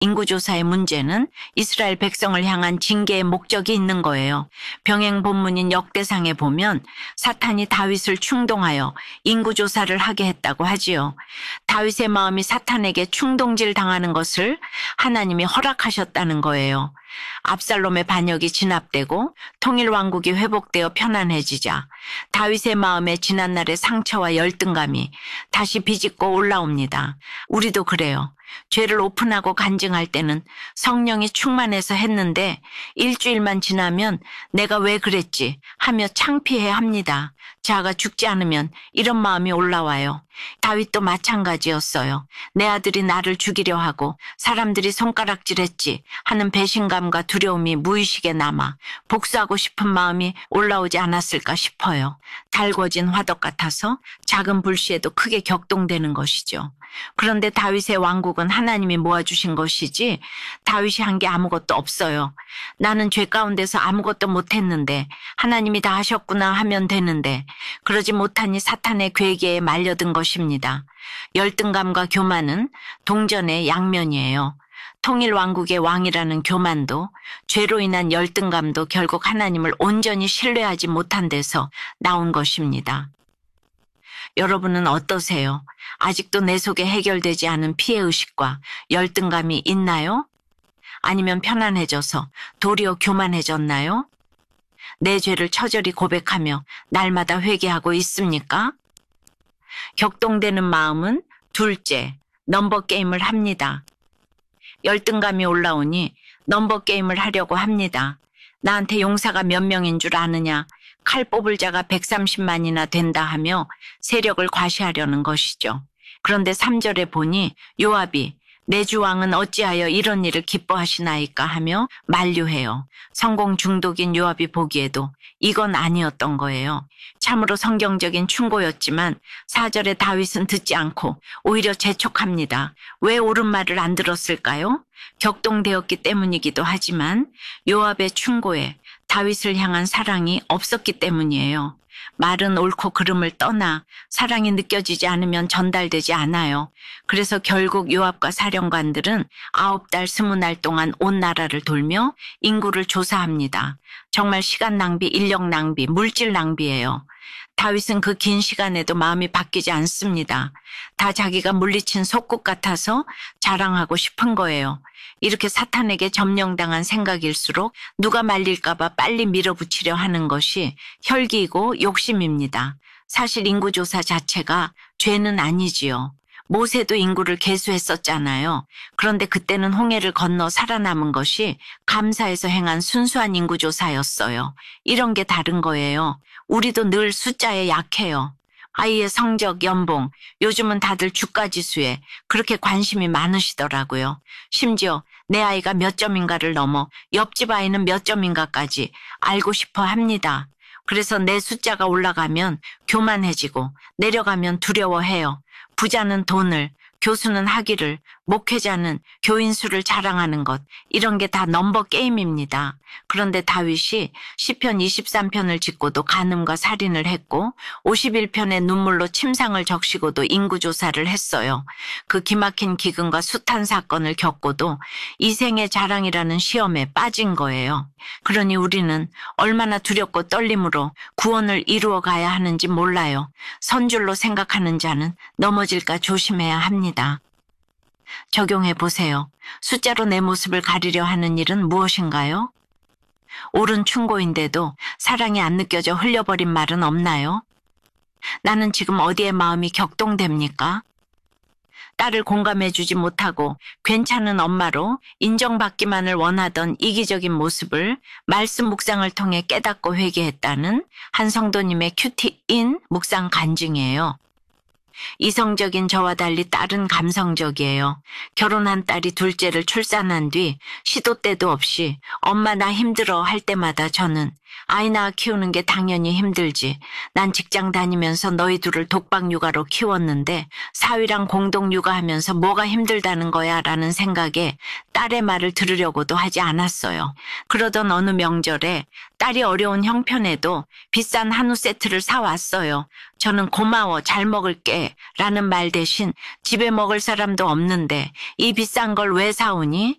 인구조사의 문제는 이스라엘 백성을 향한 징계의 목적이 있는 거예요. 병행 본문인 역대상에 보면 사탄이 다윗을 충동하여 인구조사를 하게 했다고 하지요. 다윗의 마음이 사탄에게 충동질 당하는 것을 하나님이 허락하셨다는 거예요. 압살롬의 반역이 진압되고 통일왕국이 회복되어 편안해지자 다윗의 마음에 지난날의 상처와 열등감이 다시 비집고 올라옵니다. 우리도 그래요. 죄를 오픈하고 간증할 때는 성령이 충만해서 했는데 일주일만 지나면 내가 왜 그랬지 하며 창피해합니다. 자아가 죽지 않으면 이런 마음이 올라와요. 다윗도 마찬가지였어요. 내 아들이 나를 죽이려 하고 사람들이 손가락질했지 하는 배신감과 두려움이 무의식에 남아 복수하고 싶은 마음이 올라오지 않았을까 싶어요. 달궈진 화덕 같아서 작은 불씨에도 크게 격동되는 것이죠. 그런데 다윗의 왕국은 하나님이 모아주신 것이지 다윗이 한 게 아무것도 없어요. 나는 죄 가운데서 아무것도 못했는데 하나님이 다 하셨구나 하면 되는데 그러지 못하니 사탄의 괴계에 말려든 것입니다. 열등감과 교만은 동전의 양면이에요. 통일왕국의 왕이라는 교만도 죄로 인한 열등감도 결국 하나님을 온전히 신뢰하지 못한 데서 나온 것입니다. 여러분은 어떠세요? 아직도 내 속에 해결되지 않은 피해의식과 열등감이 있나요? 아니면 편안해져서 도리어 교만해졌나요? 내 죄를 처절히 고백하며 날마다 회개하고 있습니까? 격동되는 마음은 둘째, 넘버 게임을 합니다. 열등감이 올라오니 넘버 게임을 하려고 합니다. 나한테 용사가 몇 명인 줄 아느냐? 칼 뽑을 자가 130만이나 된다 하며 세력을 과시하려는 것이죠. 그런데 3절에 보니 요압이 내 주왕은 어찌하여 이런 일을 기뻐하시나이까 하며 만류해요. 성공 중독인 요압이 보기에도 이건 아니었던 거예요. 참으로 성경적인 충고였지만 4절에 다윗은 듣지 않고 오히려 재촉합니다. 왜 옳은 말을 안 들었을까요? 격동되었기 때문이기도 하지만 요압의 충고에 다윗을 향한 사랑이 없었기 때문이에요. 말은 옳고 그름을 떠나 사랑이 느껴지지 않으면 전달되지 않아요. 그래서 결국 요압과 사령관들은 9달 20날 동안 온 나라를 돌며 인구를 조사합니다. 정말 시간 낭비, 인력 낭비, 물질 낭비예요. 다윗은 그 긴 시간에도 마음이 바뀌지 않습니다. 다 자기가 물리친 속국 같아서 자랑하고 싶은 거예요. 이렇게 사탄에게 점령당한 생각일수록 누가 말릴까봐 빨리 밀어붙이려 하는 것이 혈기이고 욕심입니다. 사실 인구조사 자체가 죄는 아니지요. 모세도 인구를 계수했었잖아요. 그런데 그때는 홍해를 건너 살아남은 것이 감사해서 행한 순수한 인구조사였어요. 이런 게 다른 거예요. 우리도 늘 숫자에 약해요. 아이의 성적, 연봉, 요즘은 다들 주가지수에 그렇게 관심이 많으시더라고요. 심지어 내 아이가 몇 점인가를 넘어 옆집 아이는 몇 점인가까지 알고 싶어 합니다. 그래서 내 숫자가 올라가면 교만해지고 내려가면 두려워해요. 부자는 돈을, 교수는 학위를, 목회자는 교인 수를 자랑하는 것, 이런 게 다 넘버 게임입니다. 그런데 다윗이 시편 23편을 짓고도 간음과 살인을 했고 51편의 눈물로 침상을 적시고도 인구조사를 했어요. 그 기막힌 기근과 숱한 사건을 겪고도 이생의 자랑이라는 시험에 빠진 거예요. 그러니 우리는 얼마나 두렵고 떨림으로 구원을 이루어 가야 하는지 몰라요. 선줄로 생각하는 자는 넘어질까 조심해야 합니다. 적용해 보세요. 숫자로 내 모습을 가리려 하는 일은 무엇인가요? 옳은 충고인데도 사랑이 안 느껴져 흘려버린 말은 없나요? 나는 지금 어디에 마음이 격동됩니까? 딸을 공감해주지 못하고 괜찮은 엄마로 인정받기만을 원하던 이기적인 모습을 말씀 묵상을 통해 깨닫고 회개했다는 한 성도님의 큐티인 묵상 간증이에요. 이성적인 저와 달리 딸은 감성적이에요. 결혼한 딸이 둘째를 출산한 뒤 시도 때도 없이 엄마 나 힘들어 할 때마다 저는 아이 낳아 키우는 게 당연히 힘들지. 난 직장 다니면서 너희 둘을 독박 육아로 키웠는데 사위랑 공동 육아하면서 뭐가 힘들다는 거야 라는 생각에 딸의 말을 들으려고도 하지 않았어요. 그러던 어느 명절에 딸이 어려운 형편에도 비싼 한우 세트를 사왔어요. 저는 고마워, 잘 먹을게 라는 말 대신 집에 먹을 사람도 없는데 이 비싼 걸 왜 사오니?